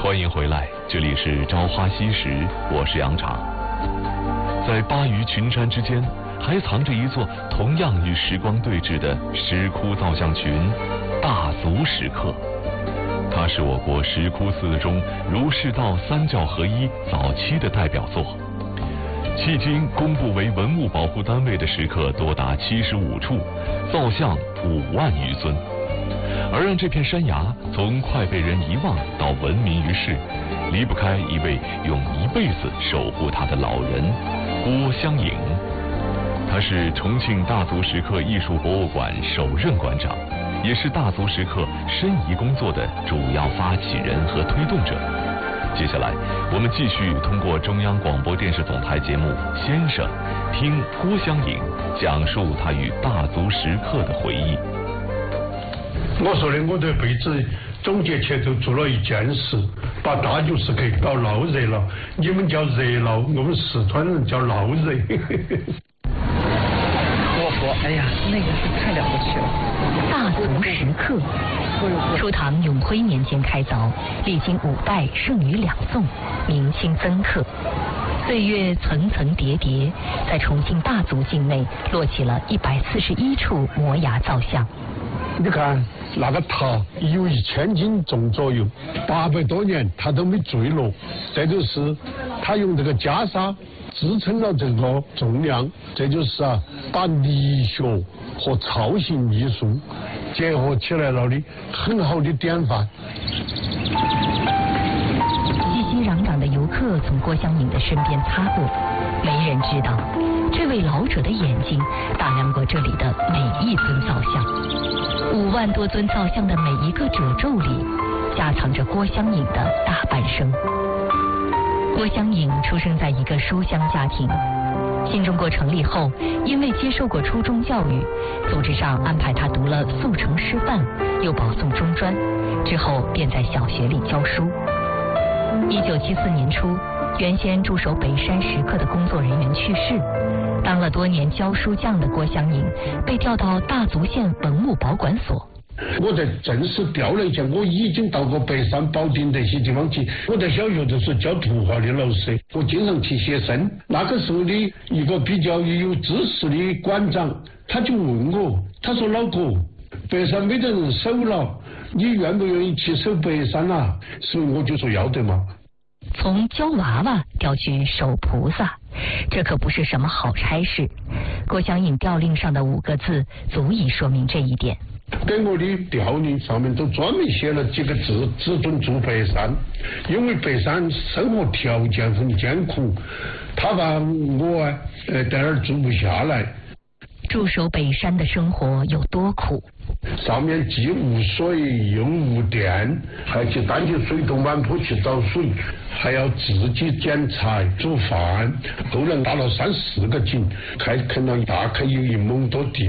欢迎回来，这里是朝花夕拾，我是杨常。在巴渝群山之间，还藏着一座同样与时光对峙的石窟造像群——大足石刻。它是我国石窟寺中儒释道三教合一早期的代表作。迄今公布为文物保护单位的石刻多达75处，造像5万余尊。而让这片山崖从快被人遗忘到闻名于世，离不开一位用一辈子守护它的老人郭襄颖。他是重庆大足石刻艺术博物馆首任馆长，也是大足石刻申遗工作的主要发起人和推动者。接下来，我们继续通过中央广播电视总台节目《先生》，听郭襄颖讲述他与大足石刻的回忆。 我说的，我这辈子总结起来就做了一件事，把大足石刻搞闹热了。你们叫热闹，我们四川人叫闹热。 我说，哎呀，那个是太了不起了。 大足石刻，初唐永徽年间开凿，历经5代，盛于2宋，明清增刻。岁月层层叠叠，在重庆大足境内落起了141处摩崖造像。 你看那个塔有1000斤重左右，800多年它都没坠落，这就是它用这个袈裟支撑了这个重量，这就是把理学和操行艺术结合起来了的很好的典范。 熙熙攘攘的游客从郭襄颖的身边擦过，没人知道这位老者的眼睛打量过这里的每一尊造像。5万多尊造像的每一个褶皱里，夹藏着郭襄颖的大半生。郭襄颖出生在一个书香家庭，新中国成立后，因为接受过初中教育，组织上安排他读了速成师范，又保送中专，之后便在小学里教书。1974年初，原先驻守北山石刻的工作人员去世，当了多年教书匠的郭襄颖被调到大足县文物保管所。 我在正式调了一下，我已经到过北山、保定这些地方去。我在小学的时候教图画的老师，我经常去写生。那个时候的一个比较有知识的馆长，他就问我，他说：“老郭，北山没得人守了，你愿不愿意去守北山啊？”所以我就说要得嘛。 从教娃娃调去守菩萨，这可不是什么好差事。郭襄颖调令上的5个字足以说明这一点。 给我的调令上面都专门写了几个字：只准住北山，因为北山生活条件很艰苦，他把我在那儿住不下来。 驻守北山的生活有多苦？ 上面既无水又无电，还去担起水桶满坡去找水，还要自己捡柴煮饭。后来搭了3、4个井，开垦了大概有1亩多地。